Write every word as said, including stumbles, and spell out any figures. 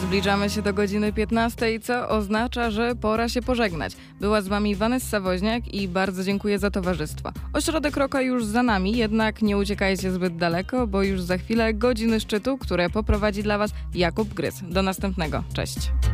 Zbliżamy się do godziny piętnastej, co oznacza, że pora się pożegnać. Była z wami Vanessa Woźniak i bardzo dziękuję za towarzystwo. Ośrodek Rocka już za nami, jednak nie uciekajcie zbyt daleko, bo już za chwilę godziny szczytu, które poprowadzi dla was Jakub Gryc. Do następnego. Cześć.